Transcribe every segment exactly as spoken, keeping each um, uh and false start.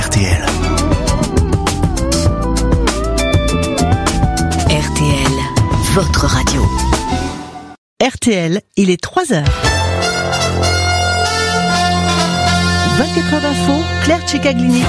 R T L. R T L, votre radio. R T L, il est trois heures. vingt-quatre heures d'info, Claire Cicaglini.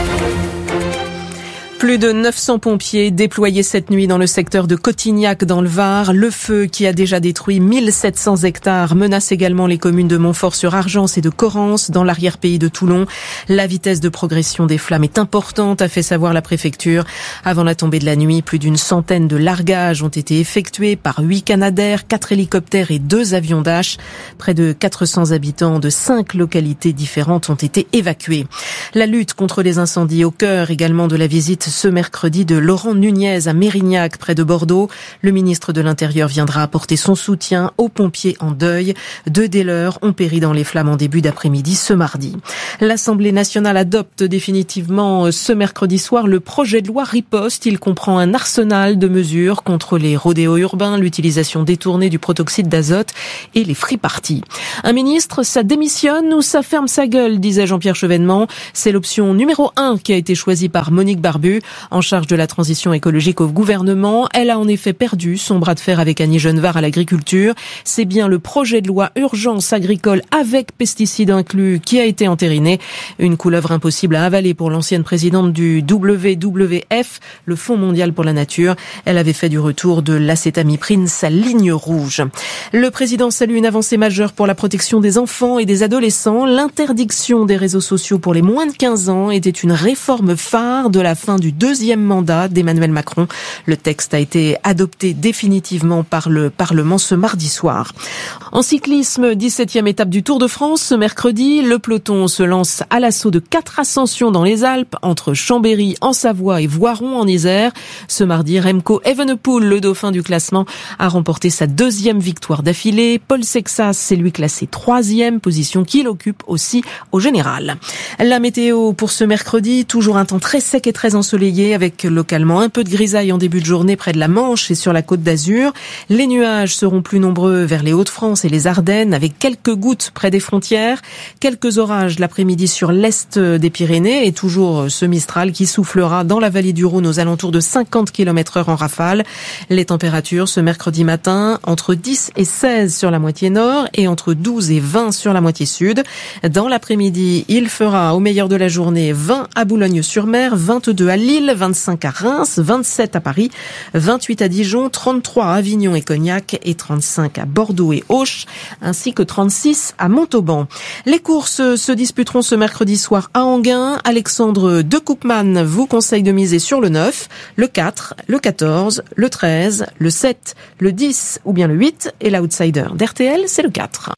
Plus de neuf cents pompiers déployés cette nuit dans le secteur de Cotignac dans le Var. Le feu qui a déjà détruit mille sept cents hectares menace également les communes de Montfort-sur-Argence et de Corrence dans l'arrière-pays de Toulon. La vitesse de progression des flammes est importante, a fait savoir la préfecture. Avant la tombée de la nuit, plus d'une centaine de largages ont été effectués par huit Canadair, quatre hélicoptères et deux avions Dash. Près de quatre cents habitants de cinq localités différentes ont été évacués. La lutte contre les incendies au cœur également de la visite ce mercredi de Laurent Nunez à Mérignac, près de Bordeaux. Le ministre de l'Intérieur viendra apporter son soutien aux pompiers en deuil. Deux des leurs ont péri dans les flammes en début d'après-midi ce mardi. L'Assemblée nationale adopte définitivement ce mercredi soir le projet de loi Riposte. Il comprend un arsenal de mesures contre les rodéos urbains, l'utilisation détournée du protoxyde d'azote et les free-parties. Un ministre, ça démissionne ou ça ferme sa gueule, disait Jean-Pierre Chevènement. C'est l'option numéro un qui a été choisie par Monique Barbu. En charge de la transition écologique au gouvernement, elle a en effet perdu son bras de fer avec Annie Genevard à l'agriculture. C'est bien le projet de loi urgence agricole avec pesticides inclus qui a été entériné. Une couleuvre impossible à avaler pour l'ancienne présidente du W W F, le Fonds mondial pour la nature. Elle avait fait du retour de l'acétamiprine sa ligne rouge. Le président salue une avancée majeure pour la protection des enfants et des adolescents. L'interdiction des réseaux sociaux pour les moins de quinze ans était une réforme phare de la fin du deuxième mandat d'Emmanuel Macron. Le texte a été adopté définitivement par le Parlement ce mardi soir. En cyclisme, dix-septième étape du Tour de France. Ce mercredi, le peloton se lance à l'assaut de quatre ascensions dans les Alpes, entre Chambéry en Savoie et Voiron en Isère. Ce mardi, Remco Evenepoel, le dauphin du classement, a remporté sa deuxième victoire d'affilée. Paul Sexas, c'est lui classé troisième, position qu'il occupe aussi au général. La météo pour ce mercredi, toujours un temps très sec et très ensoleillé, avec localement un peu de grisaille en début de journée près de la Manche et sur la Côte d'Azur. Les nuages seront plus nombreux vers les Hauts-de-France et les Ardennes, avec quelques gouttes près des frontières. Quelques orages l'après-midi sur l'est des Pyrénées et toujours ce Mistral qui soufflera dans la vallée du Rhône aux alentours de cinquante kilomètres heure en rafale. Les températures ce mercredi matin, entre dix et seize sur la moitié nord et entre douze et vingt sur la moitié sud. Dans l'après-midi, il fera au meilleur de la journée vingt à Boulogne-sur-Mer, vingt-deux à Lille, vingt-cinq à Reims, vingt-sept à Paris, vingt-huit à Dijon, trente-trois à Avignon et Cognac et trente-cinq à Bordeaux et Auch, ainsi que trente-six à Montauban. Les courses se disputeront ce mercredi soir à Enghien. Alexandre de Koopman vous conseille de miser sur le neuf, le quatre, le quatorze, le treize, le sept, le dix ou bien le huit et l'outsider d'R T L, c'est le quatre.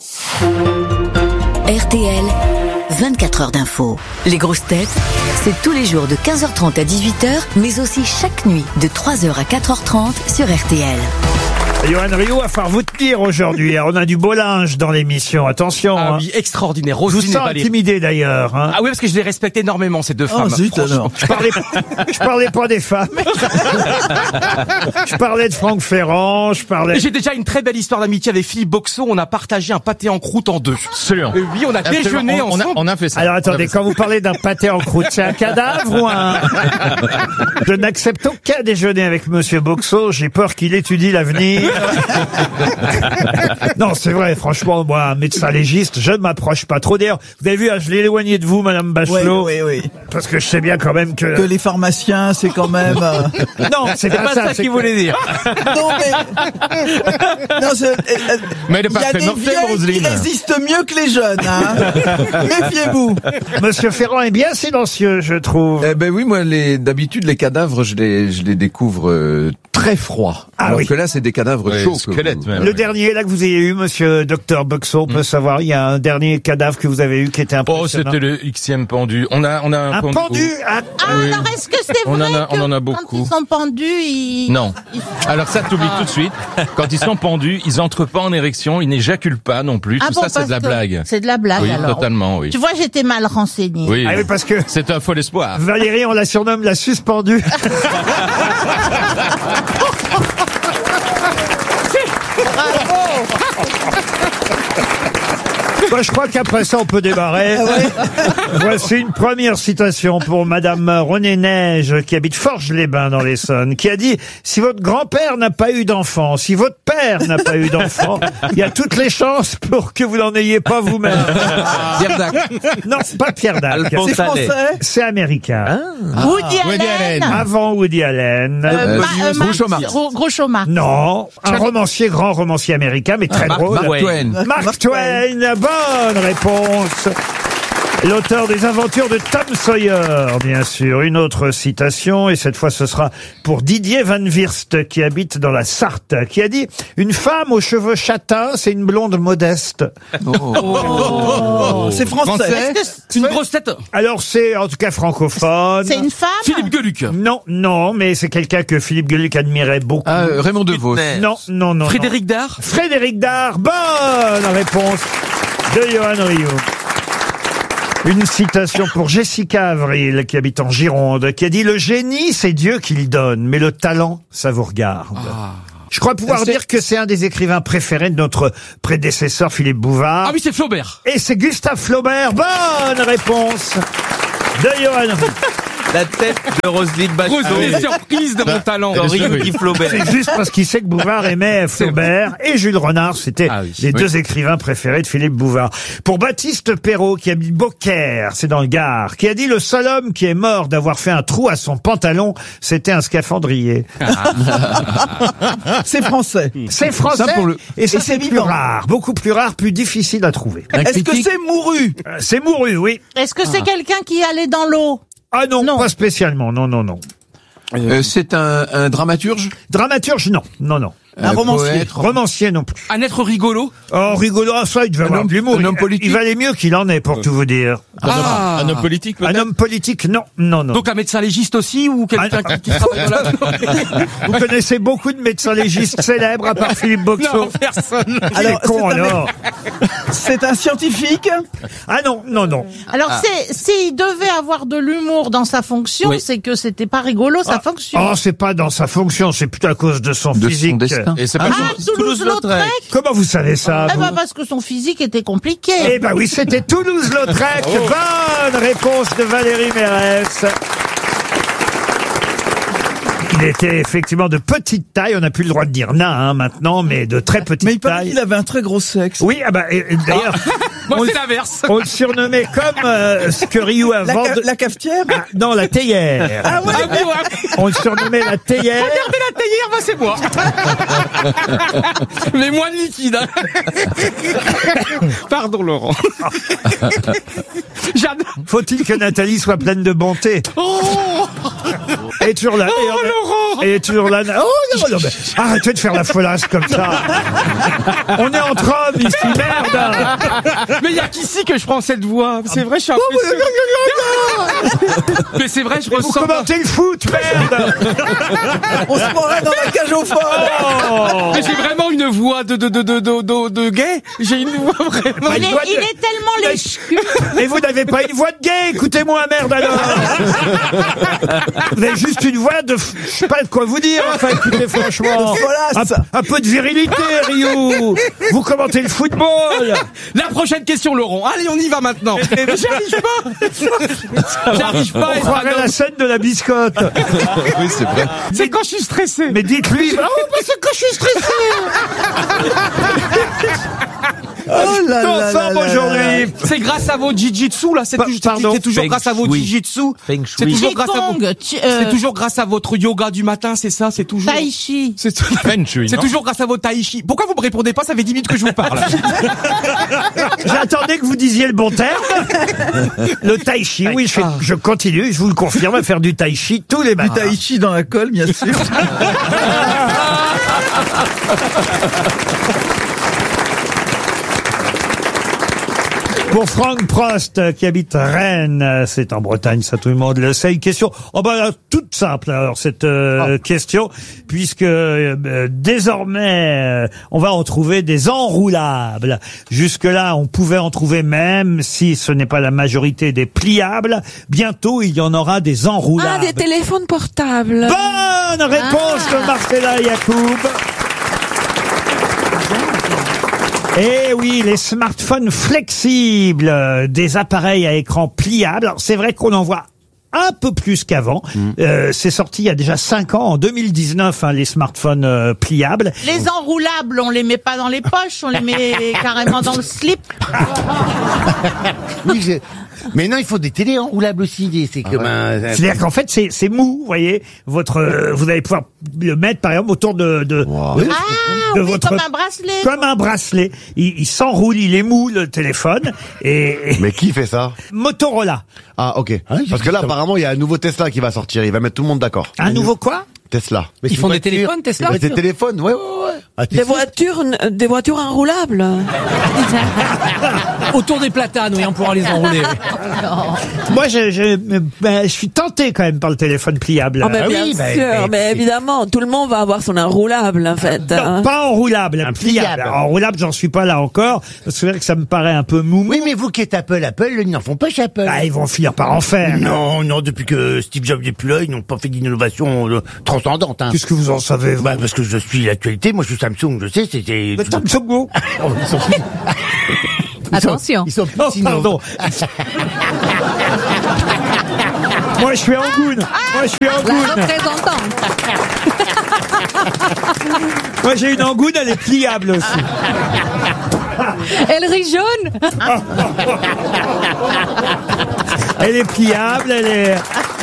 R T L, vingt-quatre heures d'info. Les grosses têtes, c'est tous les jours de quinze heures trente à dix-huit heures, mais aussi chaque nuit de trois heures à quatre heures trente sur R T L. Johan Rioux va falloir vous tenir aujourd'hui. On a du beau linge dans l'émission. Attention. Ah hein. oui, extraordinaire. Je vous Roselyne sens et Valérie. intimidé d'ailleurs. Hein. Ah oui, parce que je les respecte énormément, ces deux Oh, femmes. zut, alors. Je parlais, je parlais pas des femmes. Je parlais de Franck Ferrand. Je parlais. J'ai déjà une très belle histoire d'amitié avec Philippe Boxeau. On a partagé un pâté en croûte en deux. Absolument. Euh, oui, on a Absolument. déjeuné on, ensemble. On a, on a fait ça. Alors attendez, quand vous parlez d'un pâté en croûte, c'est un cadavre ou un... Je n'accepte aucun déjeuner avec Monsieur Boxeau. J'ai peur qu'il étudie l'avenir. Non, c'est vrai, franchement, moi, un médecin légiste, je ne m'approche pas trop. D'ailleurs, vous avez vu, hein, je l'ai éloigné de vous, Madame Bachelot. Oui, oui, oui. Parce que je sais bien quand même que... Que les pharmaciens, c'est quand même... Euh... Non, c'est C'est pas, pas ça, c'est qu'il que- voulait dire. Non, mais... non, c'est... euh, Mais le il y a parfait des mortel, vieilles qui Roselyne. résistent mieux que les jeunes, hein. Méfiez-vous. Monsieur Ferrand est bien silencieux, je trouve. Eh ben oui, moi, les, d'habitude, les cadavres, je les, je les découvre euh, très froids. Ah Alors oui. que là, c'est des cadavres Oui, chauds. que squelette, vous- même. Le dernier, là, que vous ayez eu, Monsieur Docteur Boxeau, on peut savoir, il y a un dernier cadavre que vous avez eu qui était Oh, impressionnant. c'était le Xème pendu. On a, on a un, Un pendu, un... Ah, Oui. alors est-ce que c'est On vrai en a- que on en a quand beaucoup. ils sont pendus, ils... Non. ils- Alors ça, t'oublies tout de suite. Quand ils sont pendus, ils entrent pas en érection, ils n'éjaculent pas non plus. Ah Tout bon, ça, c'est parce de la que blague. C'est de la blague, Oui, alors. totalement, oui. Tu vois, j'étais mal renseignée. Oui. Ah oui, parce que C'est un fol espoir. Valérie, on la surnomme la suspendue. Moi, je crois qu'après ça, on peut démarrer. Voici une première citation pour Madame Renée Neige, qui habite Forges-les-Bains dans l'Essonne, qui a dit « Si votre grand-père n'a pas eu d'enfant, si votre père n'a pas eu d'enfant, il y a toutes les chances pour que vous n'en ayez pas vous-même. » Pierre Dac. Non, pas Pierre Dac. C'est français. C'est américain. Woody Allen. Avant Woody Allen. Euh, Euh, Ma- euh, Groucho Marx. Marx. Gros- Groucho Marx. Non, un romancier, grand romancier américain, mais très Mark, drôle. Mark Twain. Mark Twain, bonne réponse. L'auteur des aventures de Tom Sawyer, bien sûr. Une autre citation, et cette fois ce sera pour Didier Van Wierst, qui habite dans la Sarthe, qui a dit « Une femme aux cheveux châtains, c'est une blonde modeste. Oh, c'est français. Est-ce que c'est- C'est une grosse tête. » Alors c'est en tout cas francophone. c'est une femme? Philippe Gueluc. Non, non, mais c'est quelqu'un que Philippe Gueluc admirait beaucoup. Ah, euh, Raymond DeVos. Non, non, non. Frédéric Dard. non. Frédéric Dard, bonne réponse de Johan Rioux. Une citation pour Jessica Avril, qui habite en Gironde, qui a dit « Le génie, c'est Dieu qui le donne, mais le talent, ça vous regarde. Je crois pouvoir dire que c'est un des écrivains préférés de notre prédécesseur Philippe Bouvard. Ah oui, c'est Flaubert. Et c'est Gustave Flaubert. Bonne réponse de Johan Rioux. La tête de Roselyne Bachelot. Grosse surprise de mon talent. Guy Flaubert. C'est juste parce qu'il sait que Bouvard aimait Flaubert et Jules Renard, c'était Ah oui. les Oui. deux écrivains préférés de Philippe Bouvard. Pour Baptiste Perrault, qui habite Beaucaire, c'est dans le Gard, qui a dit « Le seul homme qui est mort d'avoir fait un trou à son pantalon, c'était un scaphandrier. C'est français. » C'est français Ça pour le- et ça Et c'est c'est plus vivant. rare, beaucoup plus rare, plus difficile à trouver. Est-ce que c'est mouru? Euh, C'est mouru, oui. Est-ce que c'est quelqu'un qui allait dans l'eau? Ah non, Non. pas spécialement, non, non, non. Euh, c'est un, un dramaturge. Dramaturge, non, non, non. Un romancier. poète. Romancier, non plus. Un être rigolo. Oh, rigolo, ah, ça, il devait Un avoir homme- de l'humour. un homme Il- politique. Il valait mieux qu'il en est, pour tout vous dire. Ah. Un homme politique, Un peut-être? homme politique, non, non, non. Donc un médecin légiste aussi ou quelqu'un Ah, qui, qui travaille dans la... Vous connaissez beaucoup de médecins légistes célèbres, à part Philippe Boxo. Non, personne. Il est Alors, con, c'est un- alors. C'est un scientifique. Ah non, non, non. Alors, c'est, s'il devait avoir de l'humour dans sa fonction, Oui. c'est que c'était pas rigolo, sa fonction. Oh, c'est pas dans sa fonction, c'est plutôt à cause de son De physique. son destin. Et c'est pas Ah, Toulouse-Lautrec. Comment vous savez ça, Eh vous ben, parce que son physique était compliqué. Eh ben oui, c'était Toulouse-Lautrec. Bonne réponse de Valérie Mérès. Il était effectivement de petite taille, on n'a plus le droit de dire nain hein, maintenant, mais de très petite Mais il paraît taille. qu'il avait un très gros sexe. Oui, ah bah, et- et d'ailleurs, Moi, on, c'est l'inverse. on le surnommait comme euh, ce que Rioux La, avant... ca- de- la cafetière. Ah, non, la théière. Ah ouais. Ah oui, ouais. On le surnommait la théière. Regardez la théière, bah c'est moi. Mais moins de liquide. Hein. Pardon, Laurent. J'adore. Faut-il que Nathalie soit pleine de bonté? Oh, Elle est toujours là. oh et on- Laurent. Elle est toujours là. Oh non, non, mais arrêtez de faire la folasse comme ça. On est entre hommes ici, merde. Mais il y a qu'ici que je prends cette voix. C'est vrai, je suis impressionné. Mais c'est vrai, je Vous ressens. commentez le foot, merde. On se croirait dans la cage au fort. Oh. Mais j'ai vraiment une voix de de de de de, de, de gay. J'ai une voix vraiment. Il est, voix de- il est tellement léchu. Et vous n'avez pas une voix de gay, écoutez-moi, merde alors. Vous avez juste une voix de... f- Je sais pas quoi vous dire, enfin écoutez franchement. De folasse. Un, un peu de virilité, Rioux. Vous commentez le football. La prochaine question, Laurent. Allez, on y va maintenant. Mais j'arrive pas. J'arrive pas à On être croirait un homme. la scène de la biscotte. Oui, c'est vrai. C'est quand je suis stressé. Mais dites-lui... Oh, bah, c'est que je suis stressé. Oh là là Ensemble là là aujourd'hui. C'est grâce à vos jiu-jitsu là. C'est Pa- toujours, pardon. c'est toujours Feng grâce à vos shui. jiu-jitsu. Feng C'est shui. toujours grâce à vos. Qigong, ti- euh, C'est toujours grâce à votre yoga du matin, c'est ça. C'est toujours. Tai Chi. C'est Feng shui, c'est non toujours grâce à vos tai chi. Pourquoi vous me répondez pas? Ça fait dix minutes que je vous parle. J'attendais que vous disiez le bon terme. Le tai chi, oui, je, fais- je continue, je vous le confirme, à faire du tai chi tous les Du matins. tai chi dans la colle, bien sûr. Pour Franck Prost, euh, qui habite Rennes, euh, c'est en Bretagne, ça tout le monde le sait. Une question, oh bah là, toute simple alors cette euh, question, puisque euh, euh, désormais euh, on va en trouver des enroulables. Jusque-là, on pouvait en trouver même si ce n'est pas la majorité des pliables. Bientôt, il y en aura des enroulables. Ah, des téléphones portables. Bonne réponse Ah. de Marcella Yacoub. Eh oui, les smartphones flexibles, euh, des appareils à écran pliable. Alors, c'est vrai qu'on en voit un peu plus qu'avant. Mmh. Euh, c'est sorti il y a déjà cinq ans, en deux mille dix-neuf, hein, les smartphones euh, pliables. Les enroulables, on les met pas dans les poches, on les met carrément dans le slip. Oui, je... mais non, il faut des télés enroulables aussi. C'est comme un... C'est-à-dire qu'en fait, c'est, c'est mou, vous voyez. Votre, euh, vous allez pouvoir le mettre, par exemple, autour de, de, wow. de, ah, de oui, votre, comme un bracelet. Comme un bracelet. Il, il s'enroule, il est mou, le téléphone. Et, et... Mais qui fait ça? Motorola. Ah, ok. Ah, parce que là, apparemment, il y a un nouveau Tesla qui va sortir. Il va mettre tout le monde d'accord. Un nouveau quoi? Tesla. Mais ils font des téléphones, Tesla? Des téléphones, ouais, ouais, ouais. Ah, des voitures, des voitures enroulables. Autour des platanes, oui, on pourra les enrouler. Oui. Moi, je, je, ben, je suis tenté quand même par le téléphone pliable. Ah, ben, bien oui, sûr, ben, mais évidemment, tout le monde va avoir son enroulable, en fait. Non, hein. pas enroulable, un pliable. pliable. Enroulable, j'en suis pas là encore. C'est vrai que ça me paraît un peu mou. Oui, mais vous qui êtes Apple, Apple, ils n'en font pas chez Apple. Bah, ils vont finir par en faire. Non, non, depuis que Steve Jobs n'est plus là, ils n'ont pas fait d'innovation euh, transcendante. Hein. Qu'est-ce que vous en savez, vous? Bah, parce que je suis l'actualité, moi je suis Samsung, je sais, c'était... Mais Samsung, vous? Ils sont... Attention. Ils sont, ils sont Oh, pardon. Moi, je suis Angoune. Moi, je suis Angoune. La représentante. Moi, j'ai une Angoune, elle est pliable aussi. Elle rit jaune. Elle est pliable, elle est...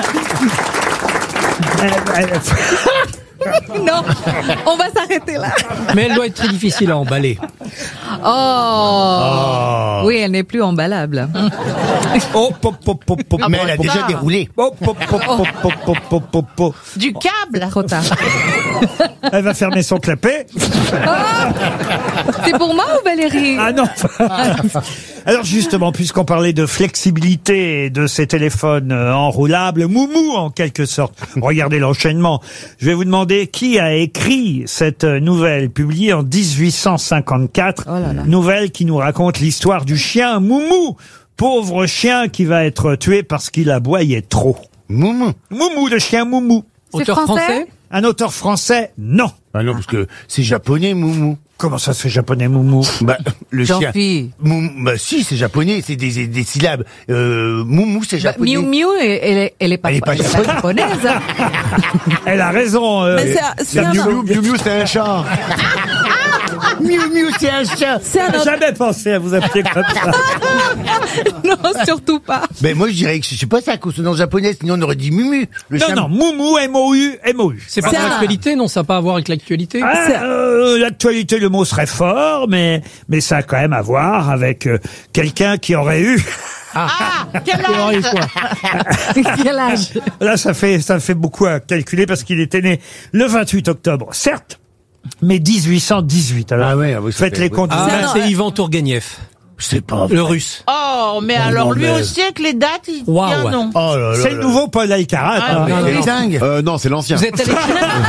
Elle, elle... Non, on va s'arrêter là. Mais elle doit être très difficile à emballer. Oh, oh. Oui, elle n'est plus emballable. Oh, pop, pop, pop, pop. Mais elle a déjà déroulé. Oh, pop, pop, pop, pop, pop, pop, pop, pop. Du câble. Trop tard. Elle va fermer son clapet. Ah, c'est pour moi ou Valérie? Ah non. Alors justement, puisqu'on parlait de flexibilité et de ces téléphones euh, enroulables, moumou en quelque sorte. Regardez l'enchaînement. Je vais vous demander qui a écrit cette nouvelle publiée en dix-huit cent cinquante-quatre. Oh là là. Nouvelle qui nous raconte l'histoire du chien Moumou. Pauvre chien qui va être tué parce qu'il aboyait trop. Moumou. Moumou, le chien Moumou. Auteur français, français Un auteur français? Non. Ah non, parce que c'est japonais, Moumou. Comment ça se fait japonais, Moumou? Bah, le chien. Jean-Phi. Moumou, bah si, c'est japonais, c'est des, des, des syllabes. Euh, Moumou, c'est Bah, japonais. Miu Miu, elle, elle, est- elle est pas, Elle est pas elle est pas japonaise. Elle a raison. euh, Mais c'est- c'est un- Miu Miu, Miu Miu, c'est un chat. Miu Miu, c'est un chat. C'est un J'ai autre- jamais pensé à vous appeler comme ça. Non, surtout pas. Ben moi je dirais que je sais pas ça, consonance japonaise, sinon on aurait dit Mumu. Le Non, chien. non, Moumou, M O U, M O U. C'est pas C'est dans un- l'actualité, non? Ça n'a pas à voir avec l'actualité? Ah, euh, l'actualité, le mot serait fort, mais, mais ça a quand même à voir avec euh, quelqu'un qui aurait eu... Ah, quel âge? Quel âge? Là, ça fait, ça fait beaucoup à calculer parce qu'il était né le vingt-huit octobre, certes, mais dix-huit cent dix-huit. Alors, Ah ouais, ah oui, ça faites fait- les comptes. Ah, vous-même. non, c'est euh, Ivan Tourguenieff, Je sais pas. le russe. Oh, mais Oh, alors non, lui mais- aussi avec les dates, il dit Waouh. un nom. Oh là là. C'est le nouveau Paul Alcarat. Ah, hein. mais- non, C'est non. dingue. Euh, non, c'est l'ancien. Vous êtes allé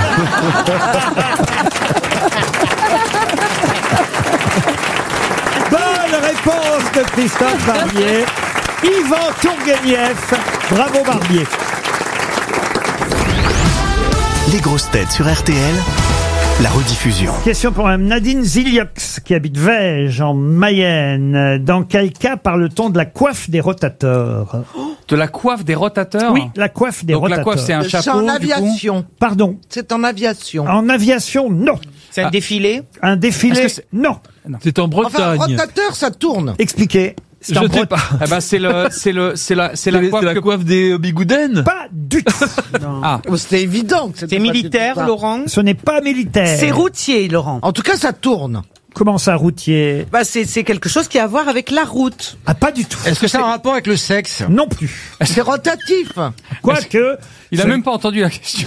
Bonne réponse de Christophe Barbier. Ivan Tourguenieff. Bravo Barbier. Les grosses têtes sur R T L, la rediffusion. Question pour Mme Nadine Ziliox, qui habite Vège, en Mayenne. Dans quel cas parle-t-on de la coiffe des rotateurs? De la coiffe des rotateurs? Oui, la coiffe des Donc rotateurs. la coiffe, c'est un C'est chapeau, en du coup. aviation. Pardon. C'est en aviation. En aviation, non. C'est un défilé. Un défilé, Est-ce que non. C'est en Enfin, Bretagne. rotateur, ça tourne. Expliquez. C'est Je en sais Bretagne. pas. Eh ben, c'est le, c'est le, c'est la, c'est la C'est coiffe la que- coiffe des bigoudens. Pas du tout. Ah. Oh, C'était évident. que c'était C'est pas militaire, du tout ça. Laurent? Ce n'est pas militaire. C'est routier, Laurent. En tout cas, ça tourne. Comment ça, routier? Bah, c'est c'est quelque chose qui a à voir avec la route. Ah, pas du tout. Est-ce que c'est un rapport avec le sexe? Non plus. C'est rotatif. Quoique. Il a ce- même pas entendu la question.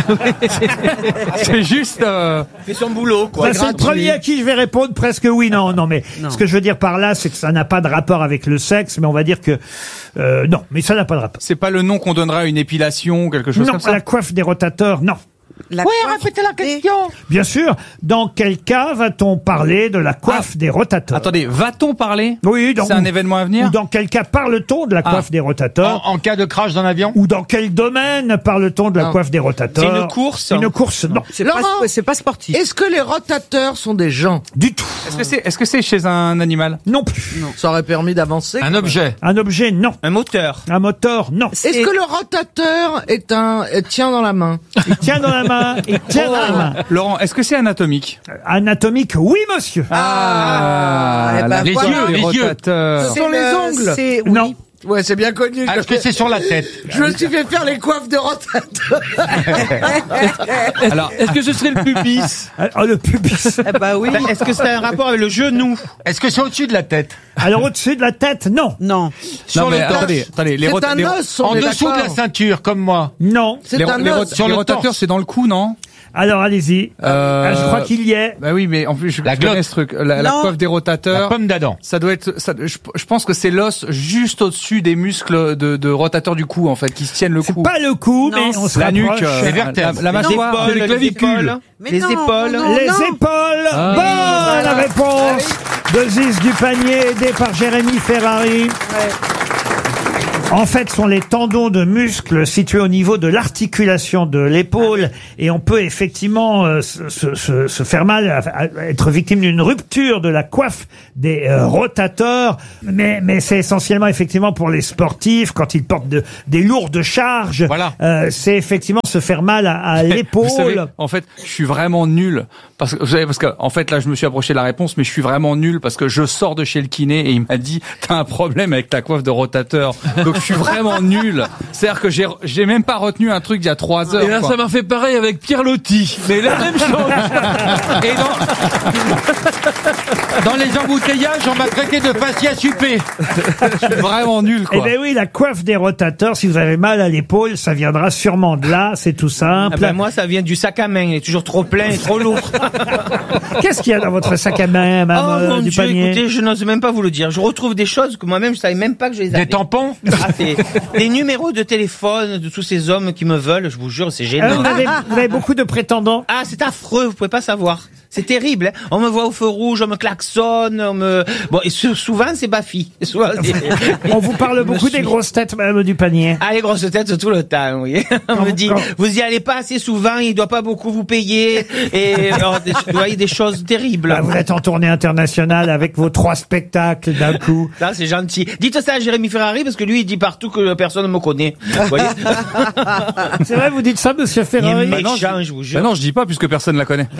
C'est juste, euh... Fait son boulot, quoi. Bah, c'est le premier à qui je vais répondre presque oui, non, non, mais Non. ce que je veux dire par là, c'est que ça n'a pas de rapport avec le sexe, mais on va dire que euh, non, mais ça n'a pas de rapport. c'est pas le nom qu'on donnerait à une épilation ou quelque chose Non, comme ça? la coiffe des rotateurs, non. La Oui, coiffe répétez la des- question. Bien sûr, dans quel cas va-t-on parler de la coiffe des rotateurs? Attendez, va-t-on parler? Oui, dans, C'est un événement à venir? Ou dans quel cas parle-t-on de la coiffe Ah. des rotateurs? En, en cas de crash d'un avion? Ou dans quel domaine parle-t-on de la Non. coiffe des rotateurs? C'est une course Une course, non. C'est pas, Laurent. c'est pas sportif. Est-ce que les rotateurs sont des gens? Du tout. Est-ce que c'est est-ce que c'est chez un animal? Non plus. Ça aurait permis d'avancer. Un objet? Un objet, non. Un moteur. Un moteur, non. Est-ce que le rotateur est un euh, tient dans la main? Il tient dans la main, il tient dans la main. Laurent, est-ce que c'est anatomique? Anatomique, oui, monsieur. Ah, eh ben la- les voilà. yeux, les Les yeux. Ce sont les le- ongles. c'est- oui. Non. Ouais, c'est bien connu. Ah, est-ce que c'est sur la tête? Je me suis fait faire les coiffes de rotateur. Alors, Est-ce que ce serait le pubis? Ah, le pubis. Eh ben oui. Est-ce que c'est un rapport avec le genou? est-ce que c'est au-dessus de la tête? Alors, au-dessus de la tête, non. Non. Non, mais le torse. attendez, attendez, les C'est rota- un les- os, on en est dessous de la d'accord. ceinture, comme moi. Non. C'est Les, un les, os. sur les rotateurs, c'est dans le cou, non? Alors, allez-y. Euh, Ah, je crois qu'il y est. Bah oui, mais en plus, je, La je connais glotte. ce truc. La, la Non. coiffe des rotateurs. La pomme d'Adam. Ça doit être, ça, je, je pense que c'est l'os juste au-dessus des muscles de, de rotateur du cou, en fait, qui se tiennent le C'est cou. pas le cou, Non. mais on se La nuque, rapproche. euh, Les vertèbres. la, la Les mâchoire, épaules, les les clavicules. épaules. Mais Les non, épaules. non, non. Les non. épaules. Ah. Bonne Voilà. réponse de Ziz du Panier, aidé par Jérémy Ferrari. En fait, ce sont les tendons de muscles situés au niveau de l'articulation de l'épaule, et on peut effectivement euh, se, se- se- se faire mal, à- à- être victime d'une rupture de la coiffe des euh, rotateurs. Mais, mais c'est essentiellement effectivement pour les sportifs quand ils portent de, des lourdes charges. Voilà. Euh, c'est effectivement se faire mal à, à Vous savez, l'épaule. en fait, je suis vraiment nul parce que vous savez parce que en fait là, je me suis approché de la réponse, mais je suis vraiment nul parce que je sors de chez le kiné et il m'a dit t'as un problème avec ta coiffe de rotateur. Donc je suis vraiment nul. C'est-à-dire que j'ai j'ai même pas retenu un truc d'il y a trois heures. Et là, quoi. ça m'a fait pareil avec Pierre Loti. Mais la même chose. Et dans, dans les embouteillages, on m'a traité de fascia supé. Je suis vraiment nul, Eh quoi. ben oui, la coiffe des rotateurs, si vous avez mal à l'épaule, ça viendra sûrement de là, c'est tout simple. Ah ben moi, ça vient du sac à main. Il est toujours trop plein et trop lourd. Qu'est-ce qu'il y a dans votre sac à main, Oh madame, mon euh, du Dieu, panier? écoutez, je n'ose même pas vous le dire. Je retrouve des choses que moi-même, je savais même pas que je les avais. Des tampons? Ah, c'est des numéros de téléphone de tous ces hommes qui me veulent. Je vous jure, c'est Euh, gênant. vous, avez, vous avez beaucoup de prétendants? Ah, c'est affreux, vous pouvez pas savoir. C'est terrible. Hein. On me voit au feu rouge, on me klaxonne, on me... Bon, et sou- souvent, c'est Bafi. Souvent, c'est- On vous parle Je me beaucoup des suis- grosses têtes, madame du panier. Ah, les grosses têtes tout le temps, oui. On Quand me vous- dit, quand- vous y allez pas assez souvent, il doit pas beaucoup vous payer. Et alors, des, vous voyez, des choses terribles. Bah, vous êtes en tournée internationale avec vos trois spectacles d'un coup. Là, c'est gentil. Dites ça à Jérémy Ferrari, parce que lui, il dit partout que personne ne me connaît. Vous voyez? C'est vrai, vous dites ça, monsieur Il est Ferrari? méchant, je vous jure. Ben non, je dis pas puisque personne la connaît.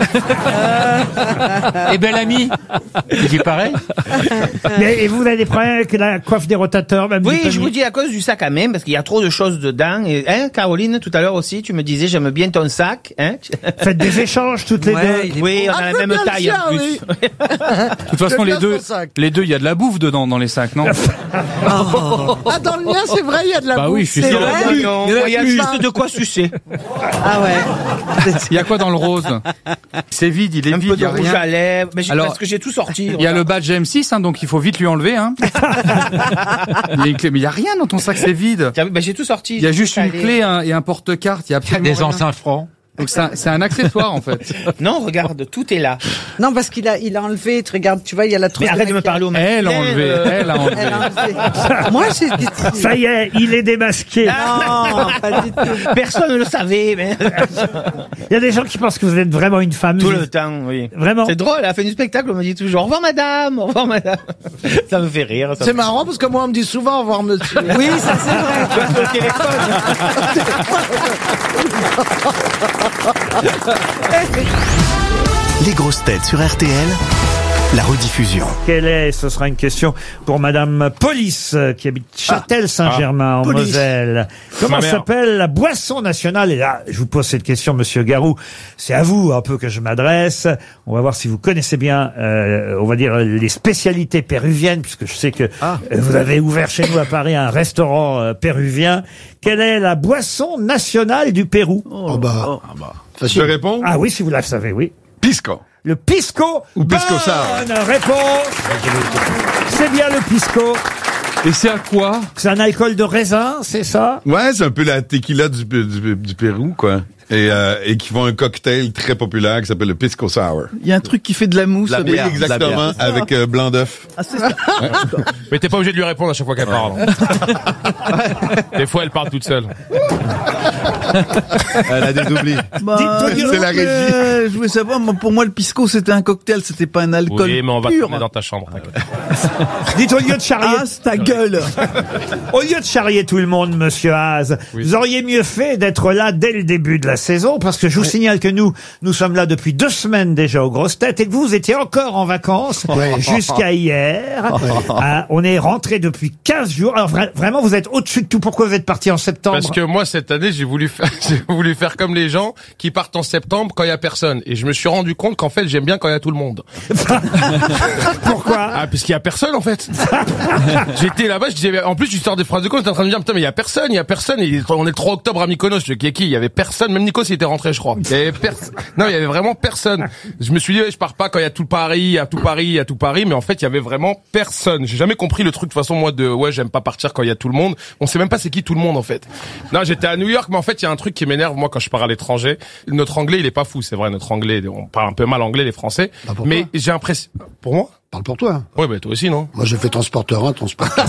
Et bel ami, il dit pareil. Mais, et vous avez des problèmes avec la coiffe des rotateurs, madame Oui, du panier? je vous dis à cause du sac à main, parce qu'il y a trop de choses dedans. Et, hein, Caroline, tout à l'heure aussi, tu me disais, j'aime bien ton sac. Hein? Faites des échanges toutes les Ouais, deux. Oui, on a Ah, la je veux même bien le taille sien, en plus. oui. De toute façon, J'aime les bien deux, son sac. les deux, il y a de la bouffe dedans dans les sacs, non? Ah, dans le mien, c'est vrai, il y a de la Bah bouffe. oui, je suis C'est sûr. vrai. Non, Il y en a il y a plus. juste de quoi sucer. Ah ouais. Il y a quoi dans le rose? C'est vide, il est Un vide, peu il y de a rouge rien. à lèvres. Mais j'ai- Alors, parce que j'ai tout sorti. Il y a le badge M six, hein, donc il faut vite lui enlever, hein. Il y a une clé, mais il y a rien dans ton sac, c'est vide. Tiens, ben, j'ai tout sorti. Il y a j'ai juste tout une calé. clé hein, et un porte-carte, il y a absolument Des rien. anciens francs. Donc c'est un, c'est un accessoire en fait. Non, regarde, tout est là. Non, parce qu'il a, il a enlevé, tu regardes, tu vois, il y a la trousse. Mais arrête de me parler au masculin. Elle a enlevé, euh. elle a enlevé. Elle a enlevé. Moi, j'ai dit. Ça y est, il est démasqué. Non, pas du tout. Personne ne le savait, mais Il y a des gens qui pensent que vous êtes vraiment une femme. tout le temps, oui. Vraiment. C'est drôle, à la fin du spectacle, on me dit toujours au revoir madame, au revoir madame. Ça me fait rire. Ça C'est me- marrant parce que moi, on me dit souvent au revoir, monsieur. Oui, ça c'est vrai. Tu vois, c'est au téléphone. Les grosses têtes sur R T L, la rediffusion. Quelle est, ce sera une question pour madame Police, euh, qui habite Châtel-Saint-Germain, en Police. Moselle. Comment Ma mère. s'appelle la boisson nationale? Et là, je vous pose cette question, monsieur Garou. C'est à vous un peu que je m'adresse. On va voir si vous connaissez bien, euh, on va dire, les spécialités péruviennes, puisque je sais que euh, vous avez ouvert chez nous à Paris un restaurant euh, péruvien. Quelle est la boisson nationale du Pérou? Oh bah. Je réponds? Ah oui, si vous la savez, oui. Pisco. Le pisco. Ou pisco sour. Bonne réponse. C'est bien le pisco. Et c'est à quoi? C'est un alcool de raisin, c'est ça? Ouais, c'est un peu la tequila du, du, du Pérou, quoi. et, euh, et qui font un cocktail très populaire qui s'appelle le Pisco Sour. Il y a un truc qui fait de la mousse. La bière, oui, exactement, la bière. avec euh, blanc d'œuf. Ah, c'est ça. Mais t'es pas obligé de lui répondre à chaque fois qu'elle parle. Des fois, elle parle toute seule. Elle a des oublis. Bah, c'est la régie. euh, je voulais savoir, moi, pour moi, le pisco, c'était un cocktail, c'était pas un alcool Oui, mais on va te pur. tourner dans ta chambre. t'inquiète. Dites, au lieu de charrier... Ah, c'est ta gueule. Au lieu de charrier tout le monde, monsieur Haas, Oui. vous auriez mieux fait d'être là dès le début de la saison, parce que je vous signale que nous, nous sommes là depuis deux semaines déjà aux grosses têtes, et que vous, vous étiez encore en vacances jusqu'à hier. Ah, on est rentré depuis quinze jours. Alors vra- vraiment, vous êtes au-dessus de tout. Pourquoi vous êtes parti en septembre? Parce que moi, cette année, j'ai voulu faire, j'ai voulu faire comme les gens qui partent en septembre quand il y a personne. Et je me suis rendu compte qu'en fait, j'aime bien quand il y a tout le monde. Pourquoi? Ah, parce qu'il y a personne, en fait. J'étais là-bas, je disais, en plus, je sors des phrases de con, j'étais en train de me dire, putain, mais il y a personne, il y a personne. Et on est le trois octobre à Mykonos, je qui est qui? Il y avait personne. Même Nikos, il était rentré, je crois. Il y avait personne. Non, il y avait vraiment personne. Je me suis dit, ouais, je pars pas quand il y a tout Paris, il y a tout Paris, il y a tout Paris. Mais en fait, il y avait vraiment personne. J'ai jamais compris le truc, de toute façon, moi, de, ouais, j'aime pas partir quand il y a tout le monde. On sait même pas c'est qui tout le monde, en fait. Non, j'étais à New York, mais en fait, il y a un truc qui m'énerve, moi, quand je pars à l'étranger. Notre anglais, il est pas fou, c'est vrai, notre anglais, on parle un peu mal anglais, les Français. Bah, pour mais toi. j'ai l'impression, pour moi? Parle pour toi. Ouais, bah, toi aussi, non? Moi, j'ai fait transporteur un, transporteur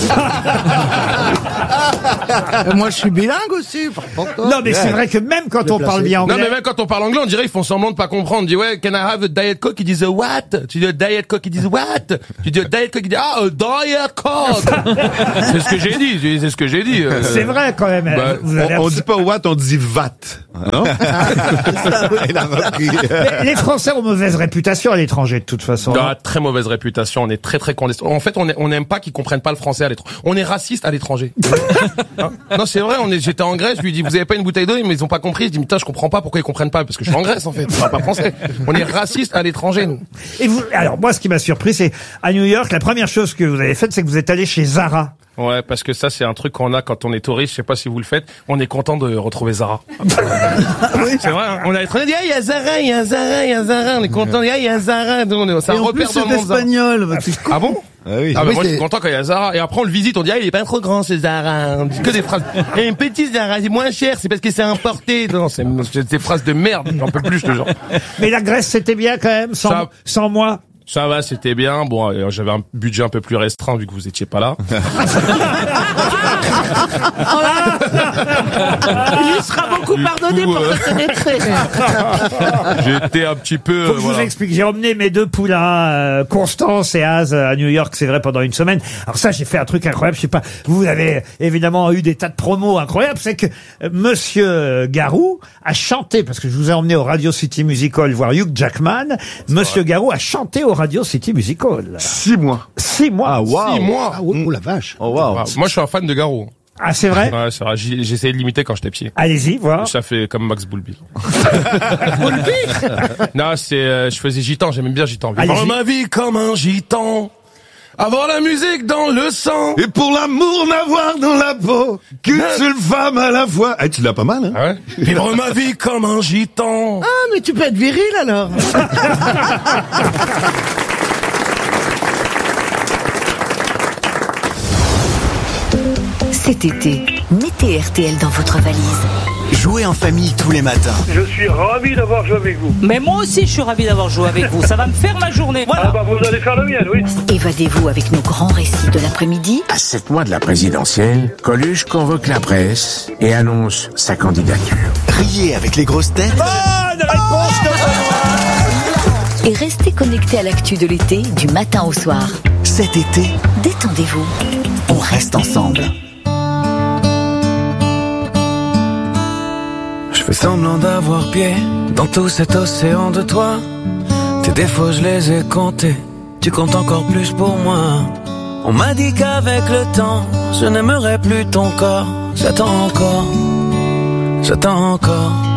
Euh, Moi, je suis bilingue aussi. Parle pour toi. Non, mais c'est vrai que même quand on parle bien anglais... Non, mais même quand on parle anglais, on dirait ils font semblant de pas comprendre. On dit, ouais, can I have a Diet Coke? Ils disent, what? Tu dis, a Diet Coke? Ils disent, what? Tu dis, a Diet Coke? Ils disent, ah, a Diet Coke! C'est ce que j'ai dit, j'ai- c'est ce que j'ai dit. euh. C'est vrai quand même. Bah, Vous avez on, on abs- dit pas what, on dit vat. Non? Il a repris. Mais les Français ont mauvaise réputation à l'étranger de toute façon. On a très mauvaise réputation, on est très très condescendant. En fait, on est- on n'aime pas qu'ils comprennent pas le français à l'étranger. On est raciste à l'étranger. Hein? Non, c'est vrai, on est, j'étais en Grèce, je lui dis, vous avez pas une bouteille d'eau, mais ils ont pas compris. Je dis, putain, je comprends pas pourquoi ils comprennent pas, parce que je suis en Grèce, en fait. Je parle pas français. On est raciste à l'étranger, nous. Et vous, alors moi, ce qui m'a surpris, c'est à New York, la première chose que vous avez faite, c'est que vous êtes allé chez Zara. Ouais, parce que ça, c'est un truc qu'on a quand on est touriste. Je sais pas si vous le faites. On est content de retrouver Zara. C'est vrai, hein. On a été, on a dit, ah, il y a Zara, il y a Zara, il y a Zara. On est content, ah, il y a Zara. Donc, on est- C'est un Et en repère plus, dans le c'est monde. Zara. espagnol. Bah, c'est Ah bon? Ah oui. Ah bah Oui, moi je c'est- suis content quand il y a Zara. Et après on le visite, on dit ah il est pas trop grand ce Zara. On dit que des phrases. Et un petit Zara, c'est moins cher, c'est parce que c'est importé. Non, c'est c'est des phrases de merde, j'en peux plus je te jure. Mais la Grèce, c'était bien quand même, sans, Ça- sans moi. Ça va, c'était bien. Bon, euh, j'avais un budget un peu plus restreint vu que vous étiez pas là. Il lui sera beaucoup pardonné pour euh, cette pénétrée. J'étais un petit peu. Faut euh, que je voilà. vous explique. J'ai emmené mes deux poulains, euh, Constance et Az, à New York, c'est vrai, pendant une semaine. Alors ça, j'ai fait un truc incroyable. Je sais pas, vous avez évidemment eu des tas de promos incroyables. C'est que euh, Monsieur Garou a chanté, parce que je vous ai emmené au Radio City Music Hall voir Hugh Jackman. Monsieur Garou a chanté au Radio City Music Hall. Six mois. Six mois. Ah, waouh. Six mois. Ah, oh, oh, la vache. Oh, wow. Ah, moi je suis un fan de Garou. Ah, c'est vrai? Ouais, c'est vrai. J'ai j'ai essayé de l'imiter quand j'étais petit. Allez-y, voir. Ça fait comme Max Boulby. Non, c'est, euh, je faisais gitan, j'aimais bien gitan. Allez-y. Vivre ma vie comme un gitan. Avoir la musique dans le sang. Et pour l'amour n'avoir dans la peau qu'une seule femme à la fois. Eh, tu l'as pas mal, hein? Ah ouais. Vivre ma vie comme un gitan. Ah, mais tu peux être viril alors. Cet été, mettez R T L dans votre valise. Jouez en famille tous les matins. Je suis ravi d'avoir joué avec vous. Mais moi aussi, je suis ravi d'avoir joué avec vous. Ça va me faire ma journée. Voilà. Ah bah vous allez faire le mien, oui. Évadez-vous avec nos grands récits de l'après-midi. À sept mois de la présidentielle, Coluche convoque la presse et annonce sa candidature. Riez avec les grosses têtes. Bonne réponse de Et restez connectés à l'actu de l'été du matin au soir. Cet été, Détendez-vous. on reste ensemble. Je fais semblant d'avoir pied dans tout cet océan de toi. Tes défauts je les ai comptés, tu comptes encore plus pour moi. On m'a dit qu'avec le temps, je n'aimerais plus ton corps. J'attends encore, j'attends encore.